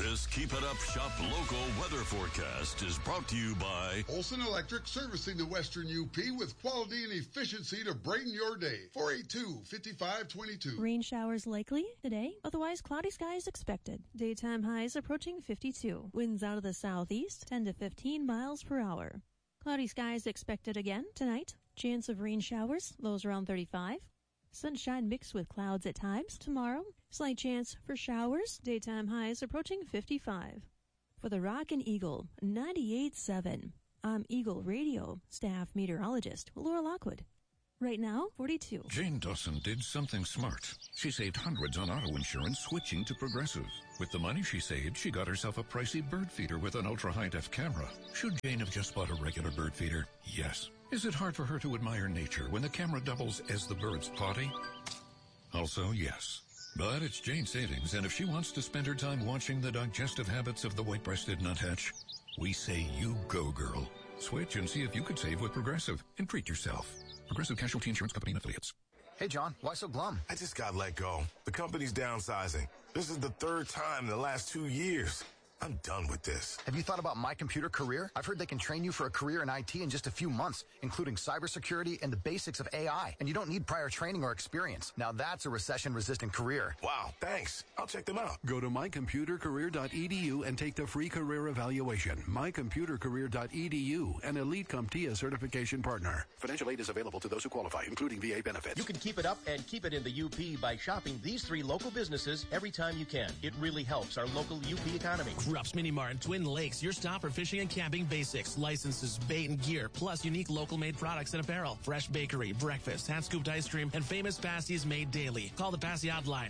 This Keep It Up Shop local weather forecast is brought to you by Olson Electric, servicing the Western UP with quality and efficiency to brighten your day. 482-5522. Rain showers likely today, otherwise cloudy skies expected. Daytime highs approaching 52. Winds out of the southeast, 10 to 15 miles per hour. Cloudy skies expected again tonight. Chance of rain showers, lows around 35. Sunshine mixed with clouds at times tomorrow. Slight chance for showers. Daytime highs approaching 55. For the Rockin' Eagle, 98.7. I'm Eagle Radio staff meteorologist Laura Lockwood. Right now, 42. Jane Dawson did something smart. She saved hundreds on auto insurance switching to Progressive. With the money she saved, she got herself a pricey bird feeder with an ultra-high-def camera. Should Jane have just bought a regular bird feeder? Yes. Is it hard for her to admire nature when the camera doubles as the bird's potty? Also, yes. But it's Jane's savings, and if she wants to spend her time watching the digestive habits of the white-breasted nuthatch, we say you go, girl. Switch and see if you could save with Progressive and treat yourself. Progressive Casualty Insurance Company and Affiliates. Hey, John, why so glum? I just got let go. The company's downsizing. This is the third time in the last 2 years. I'm done with this. Have you thought about My Computer Career? I've heard they can train you for a career in IT in just a few months, including cybersecurity and the basics of AI. And you don't need prior training or experience. Now that's a recession-resistant career. Wow, thanks. I'll check them out. Go to mycomputercareer.edu and take the free career evaluation. mycomputercareer.edu, an Elite CompTIA certification partner. Financial aid is available to those who qualify, including VA benefits. You can keep it up and keep it in the UP by shopping these 3 local businesses every time you can. It really helps our local UP economy. Rupp's Mini Mart in Twin Lakes, your stop for fishing and camping basics, licenses, bait and gear, plus unique local made products and apparel. Fresh bakery, breakfast, hand-scooped ice cream, and famous pasties made daily. Call the Passy Hotline,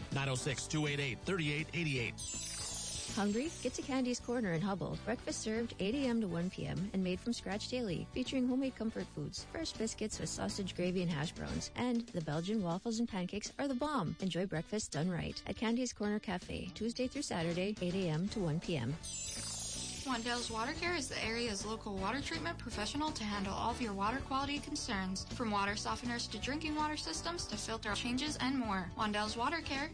906-288-3888. Hungry? Get to Candy's Corner in Hubble. Breakfast served 8 a.m. to 1 p.m. and made from scratch daily, featuring homemade comfort foods, fresh biscuits with sausage gravy and hash browns, and the Belgian waffles and pancakes are the bomb. Enjoy breakfast done right at Candy's Corner Cafe, Tuesday through Saturday, 8 a.m. to 1 p.m. Wandell's Water Care is the area's local water treatment professional to handle all of your water quality concerns, from water softeners to drinking water systems to filter changes and more. Wandell's Water Care,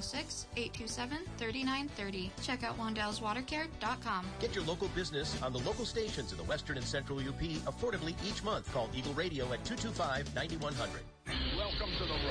906-827-3930. Check out wandellswatercare.com. Get your local business on the local stations in the Western and Central UP affordably each month. Call Eagle Radio at 225-9100. Welcome to the